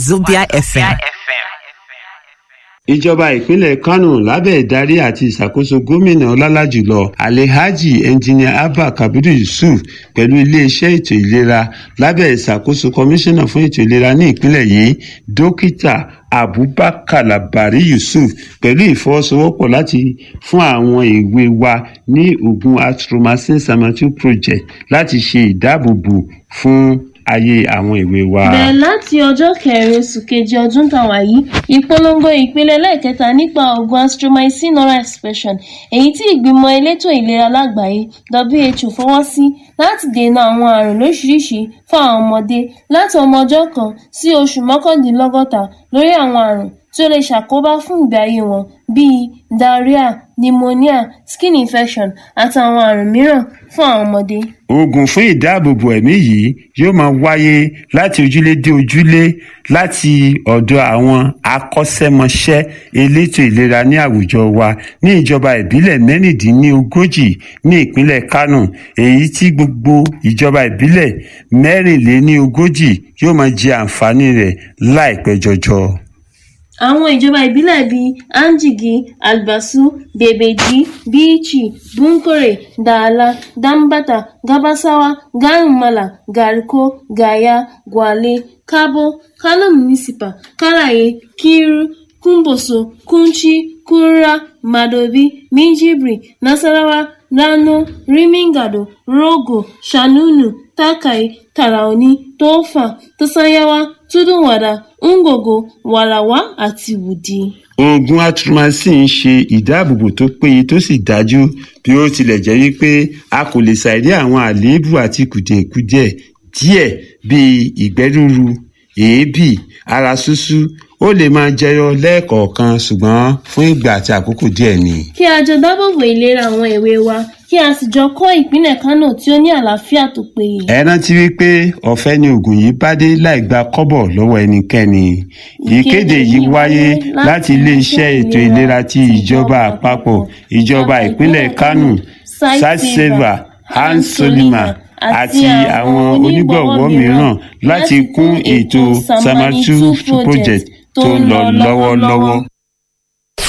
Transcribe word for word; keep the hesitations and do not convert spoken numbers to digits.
Zobia F M. Ìjọba ìpínlẹ̀ Kánò lábẹ́ ìdarí àti ìṣàkóso gómìnà ọlọ́lájùlọ Alhaji Engineer Abba Kabiru Yusuf pẹ̀lú iléeṣẹ́ ètò ìlera lábẹ́ ìṣàkóso kọmíṣánná fún ètò ìlera ní ìpínlẹ̀ yìí Dókítà Abubakar Labari Yusuf pẹ̀lú ìfọwọ́sowọ́pọ̀ láti fún àwọn èwe wa ní oògùn Azithromycin Salmeterol project láti ṣe ìdáàbòbò fún ayé àwọn èwe wa. Bẹ̀rẹ̀ láti ọjọ́ kẹrin oṣù kejì ọdún tàwa yìí, ìpolongo ìpele lẹ́ẹ̀kẹta nípa oògùn Azithromycin oral suspension èyí tí ìgbìmọ̀ elétò ìlera lágbàáyé W H O fọwọ́ sí láti dènà àwọn àrùn lóríṣiríṣi fún àwọn ọmọdé láti ọmọ ọjọ́ kan sí oṣù mọ́kàndínlọ́gọ́ta lórí àwọn àrùn tí ó lè ṣàkóbá fún ìgbé ayé wọn bíi diarrhea, pneumonia, skin infection àti àwọn àrùn mìíràn fún àwọn ọmọdé. Oògùn fún ìdáàbòbò ẹ̀mí yìí yóò máa wáyé láti ojúlé dé ojúlé láti ọ̀dọ̀ àwọn akọ́ṣẹ́mọṣẹ́ elétò ìlera ní àwùjọ wa ní ìjọba ìbílẹ̀ mẹ́rìndínlógójì ní ìpínlẹ̀ Kánò, èyí tí gbogbo ìjọba ìbílẹ̀ mẹ́rìnléníogójì yóò máa jẹ àǹfààní rẹ̀ láìpẹ́ jọjọ. Àwọn ìjọba ìbílẹ̀ bíi Anjigi, Albasu, Bebeji, Bichi, Bunkure, Dala, Dambata, Gabasawa, Garumala, Gariko, Gaya, Gwale, Kabo, Kano Municipal, Karaye, Kiru, Kumboso, Kunchi, Kura, Madobi, Minjibri, Nasarawa, Rano, Rimingado, Rogo, Shanunu, Takai, Taraoni, Tofa, Tosanyawa, Tudunwada, Ngogo, Warawa àti Wudi. Oògùn Azithromycin ń ṣe ìdáàbòbò tó péye tó sì dájú bí ó tilẹ̀ jẹ́ wípé a kò lè ṣàìrí àwọn àléébù àti kùdìẹ̀kudiẹ díẹ̀ bíi ìgbẹ́ rúru, èébì, ara ṣúṣú ó lè máa jẹyọ lẹ́ẹ̀kọ̀ọ̀kan ṣùgbọ́n fún ìgbà àti àkókò díẹ̀ ni. Kí a jọ dáàbòbò ìlera àwọn èwe wa kí a sì jọ kọ́ ìpínlẹ̀ Kánò tí ó ní àlàáfíà tó péye. Ẹ rántí wípé ọ̀fẹ́ ni oògùn yìí bá dé láì gba kọ́bọ̀ lọ́wọ́ ẹnikẹ́ni. Ìkéde yìí wáyé láti iléeṣẹ́ ètò ìlera ti ìjọba àpapọ̀, ìjọba ìpínlẹ̀ Kánò, Satseva, Hans Solima àti àwọn onígbọ̀wọ́ mìíràn láti kún ètò Salmeterol project tó ń lọ lọ́wọ́lọ́wọ́.